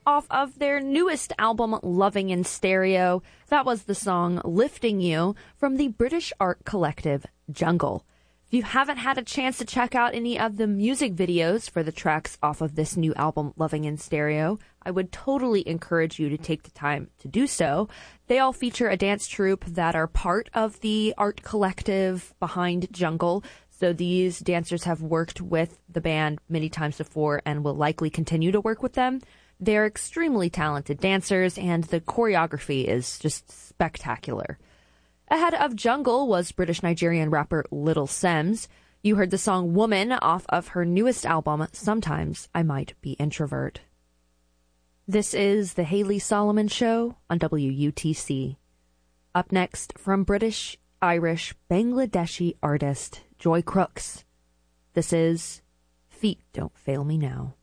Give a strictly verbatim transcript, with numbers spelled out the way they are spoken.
off of their newest album, Loving in Stereo. That was the song Lifting You from the British art collective Jungle. If you haven't had a chance to check out any of the music videos for the tracks off of this new album, Loving in Stereo, I would totally encourage you to take the time to do so. They all feature a dance troupe that are part of the art collective behind Jungle. So these dancers have worked with the band many times before and will likely continue to work with them. They're extremely talented dancers, and the choreography is just spectacular. Ahead of Jungle was British-Nigerian rapper Little Simz. You heard the song Woman off of her newest album, Sometimes I Might Be Introvert. This is The Hayley Solomon Show on W U T C. Up next, from British, Irish, Bangladeshi artist Joy Crooks. This is Feet Don't Fail Me Now.